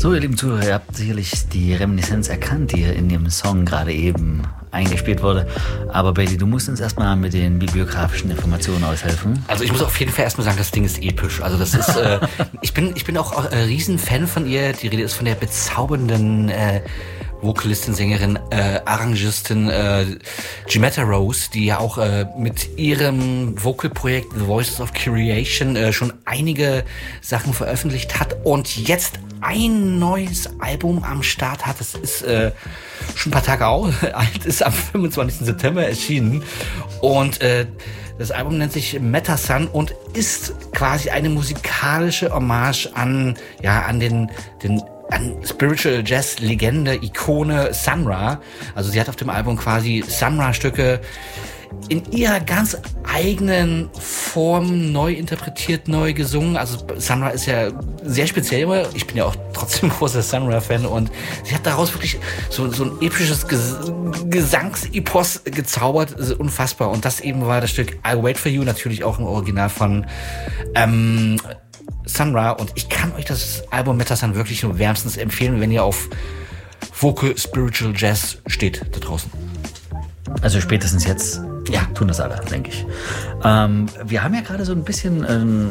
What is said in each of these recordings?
So, ihr lieben Zuhörer, ihr habt sicherlich die Reminiszenz erkannt, die hier in dem Song gerade eben eingespielt wurde. Aber Bailey, du musst uns erstmal mit den bibliografischen Informationen aushelfen. Also ich muss auf jeden Fall erstmal sagen, das Ding ist episch. Also das ist, ich bin auch ein Riesenfan von ihr. Die Rede ist von der bezaubernden Vokalistin, Sängerin, Arrangistin Jimetta Rose, die ja auch mit ihrem Vocal-Projekt The Voices of Creation schon einige Sachen veröffentlicht hat und jetzt ein neues Album am Start hat. Das ist schon ein paar Tage alt, ist am 25. September erschienen und das Album nennt sich Meta Sun und ist quasi eine musikalische Hommage an Spiritual Jazz Legende, Ikone Sun Ra. Also sie hat auf dem Album quasi Sun Ra Stücke in ihrer ganz eigenen Form neu interpretiert, neu gesungen. Also Sun Ra ist ja sehr speziell. Ich bin ja auch trotzdem großer Sun Ra Fan und sie hat daraus wirklich so ein episches Gesangsepos gezaubert. Unfassbar. Und das eben war das Stück I'll Wait For You, natürlich auch im Original von Sun Ra, und ich kann euch das Album Meta Sun wirklich nur wärmstens empfehlen, wenn ihr auf Vocal Spiritual Jazz steht da draußen. Also spätestens jetzt Ja. tun das alle, denke ich. Wir haben ja gerade so ein bisschen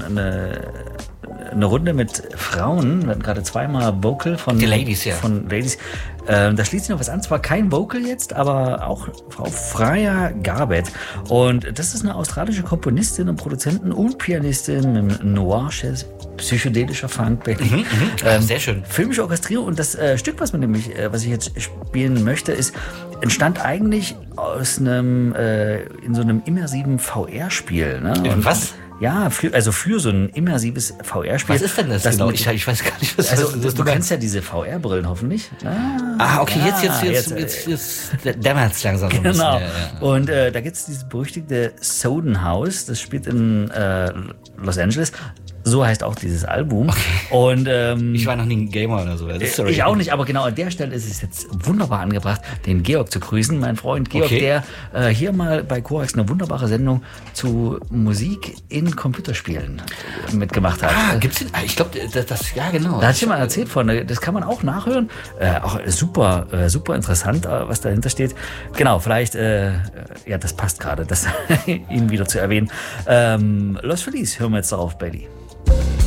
eine Runde mit Frauen. Wir hatten gerade zweimal Vocal von Die Ladies, ja. Von Ladies. Da schließt sich noch was an. Zwar kein Vocal jetzt, aber auch Frau Freya Garbett. Und das ist eine australische Komponistin und Produzentin und Pianistin mit Noir-Jazz, psychedelischer Funk. Sehr schön. Filmische Orchestrierung. Und das Stück, was ich jetzt spielen möchte, entstand eigentlich aus einem in so einem immersiven VR-Spiel. Ne? Was? Ja, für so ein immersives VR-Spiel. Was ist denn das genau? Ich weiß gar nicht, was Also, das du kennst ja diese VR-Brillen hoffentlich. Okay, Ja, jetzt dämmert's langsam so ein bisschen. Genau. Ja. Und da gibt es dieses berüchtigte Soden House, das spielt in Los Angeles. So heißt auch dieses Album. Okay. Und Ich war noch nie ein Gamer oder so. ich auch nicht, aber genau an der Stelle ist es jetzt wunderbar angebracht, den Georg zu grüßen. Mein Freund Georg, der hier mal bei Korax eine wunderbare Sendung zu Musik in Computerspielen mitgemacht hat. Gibt's den? Ich glaube, das ja genau. Da hat ich dir mal erzählt von, das kann man auch nachhören. Auch super interessant, was dahinter steht. Genau, vielleicht, das passt gerade, das ihn wieder zu erwähnen. Los Feliz, hören wir jetzt darauf, Bailey.